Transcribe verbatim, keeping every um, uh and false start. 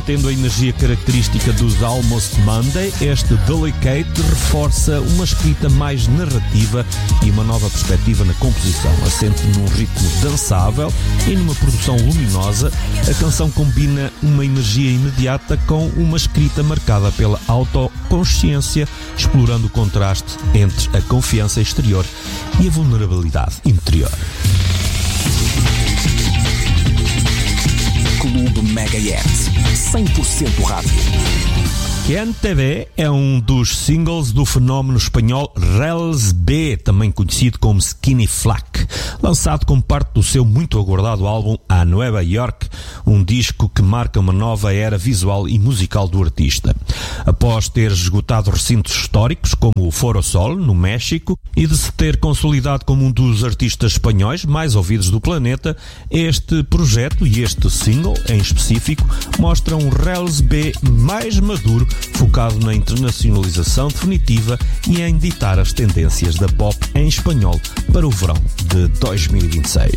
Mantendo a energia característica dos Almost Monday, este Delicate reforça uma escrita mais narrativa e uma nova perspectiva na composição. Assente num ritmo dançável e numa produção luminosa, a canção combina uma energia imediata com uma escrita marcada pela autoconsciência, explorando o contraste entre a confiança exterior e a vulnerabilidade interior. Clube Megahertz, cem por cento rádio. Quien Te Ve é um dos singles do fenómeno espanhol Rels B, também conhecido como Skinny Flack, lançado como parte do seu muito aguardado álbum A Nueva York, um disco que marca uma nova era visual e musical do artista. Após ter esgotado recintos históricos como o Foro Sol, no México, e de se ter consolidado como um dos artistas espanhóis mais ouvidos do planeta, este projeto e este single, em específico, mostram um Rels B mais maduro, focado na internacionalização definitiva e em ditar as tendências da pop em espanhol para o verão de dois mil e vinte e seis.